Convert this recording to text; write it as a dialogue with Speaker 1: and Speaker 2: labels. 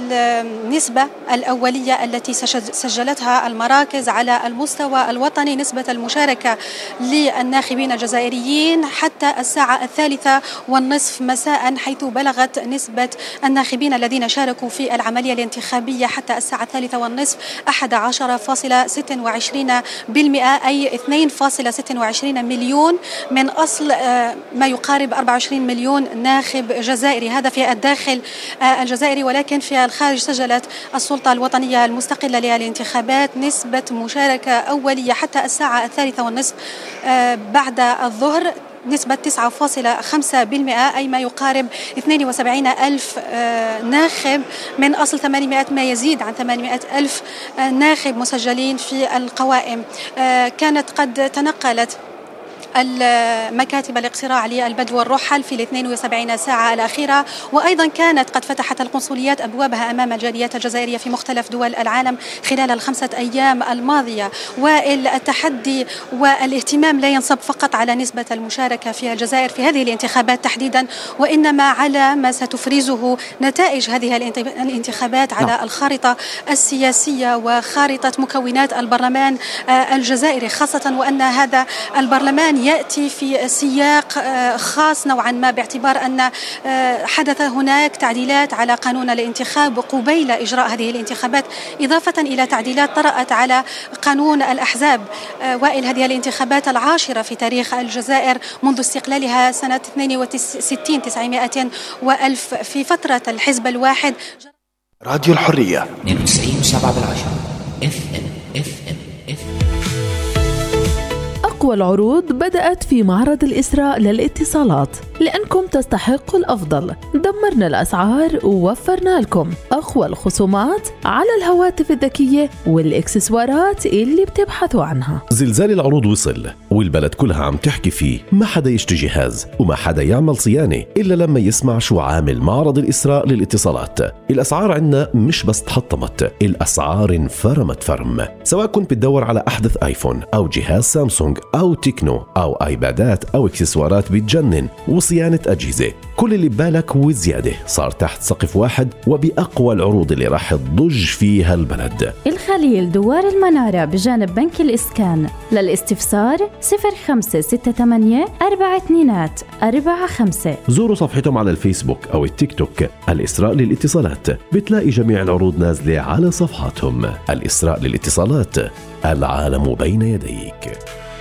Speaker 1: النسبة الأولية التي سجلتها المراكز على المستوى الوطني، نسبة المشاركة للناخبين الجزائريين حتى الساعة 3:30 مساء، حيث بلغت نسبة الناخبين الذين شاركوا في العملية الانتخابية حتى الساعة 3:30 11.26%، أي 2.26 مليون من أصل ما يقارب 24 مليون ناخب جزائري. هذا في الداخل الجزائري، ولكن في الخارج سجلت السلطة الوطنية المستقلة للانتخابات نسبة مشاركة أولية حتى الساعة 3:30 بعد الظهر، نسبة 9.5%، أي ما يقارب 72 ألف ناخب من أصل 800 ما يزيد عن 800 ألف ناخب مسجلين في القوائم. كانت قد تنقلت المكاتب الاقتراع للبدو والرحل في 72 ساعة الأخيرة، وأيضا كانت قد فتحت القنصليات أبوابها أمام الجاليات الجزائرية في مختلف دول العالم خلال ال5 أيام الماضية. والتحدي والاهتمام لا ينصب فقط على نسبة المشاركة في الجزائر في هذه الانتخابات تحديدا، وإنما على ما ستفرزه نتائج هذه الانتخابات على الخارطة السياسية وخارطة مكونات البرلمان الجزائري، خاصة وأن هذا البرلمان يأتي في سياق خاص نوعا ما، باعتبار أن حدث هناك تعديلات على قانون الانتخاب قبيل إجراء هذه الانتخابات، إضافة إلى تعديلات طرأت على قانون الأحزاب. وائل، هذه الانتخابات 10 في تاريخ الجزائر منذ استقلالها سنة 62 900 وألف في فترة الحزب الواحد.
Speaker 2: راديو الحرية
Speaker 3: 92.7 FM.
Speaker 4: أقوى العروض بدأت في معرض الإسراء للاتصالات، لأنكم تستحقوا الأفضل. دمرنا الأسعار ووفرنا لكم أقوى الخصومات على الهواتف الذكية والإكسسوارات اللي بتبحثوا عنها.
Speaker 5: زلزال العروض وصل والبلد كلها عم تحكي فيه، ما حدا يشتري جهاز وما حدا يعمل صيانة إلا لما يسمع شو عامل معرض الإسراء للاتصالات. الأسعار عنا مش بس تحطمت، الأسعار انفرمت فرم. سواء كنت بتدور على أحدث آيفون أو جهاز سامسونج أو تكنو أو آيبادات أو إكسسوارات بتجنن وصيانة أجهزة، كل اللي ببالك وزيادة صار تحت سقف واحد وبأقوى العروض اللي راح تضج فيها البلد.
Speaker 6: الخليل، دوار المنارة بجانب بنك الإسكان. للاستفسار 0568 4245.
Speaker 5: زوروا صفحتهم على الفيسبوك أو التيك توك الإسراء للاتصالات، بتلاقي جميع العروض نازلة على صفحاتهم. الإسراء للاتصالات، العالم بين يديك.